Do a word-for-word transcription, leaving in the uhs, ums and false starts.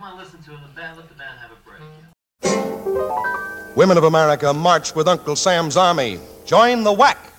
want to listen to the band. Let the band have a break. Women of America march with Uncle Sam's army. Join the W A C.